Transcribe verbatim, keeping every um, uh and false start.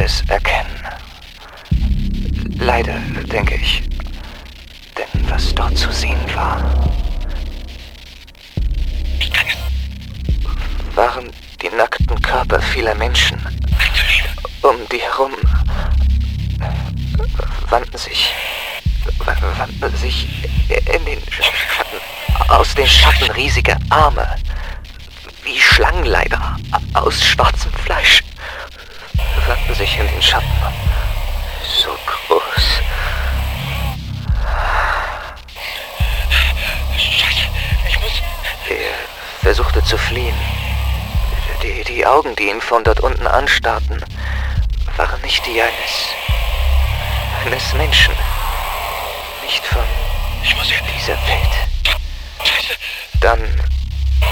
es erkennen. Leider, denke ich. Denn was dort zu sehen war, waren die nackten Körper vieler Menschen. Um die herum wandten sich, wandten sich in den Schatten, aus den Schatten riesige Arme, wie Schlangenleiber aus schwarzem Fleisch, wandten sich in den Schatten. So groß. Scheiße, ich muss... Er versuchte zu fliehen. Die, die Augen, die ihn von dort unten anstarrten, waren nicht die eines... eines Menschen. Nicht von Ich muss hier... dieser Welt. Scheiße. Dann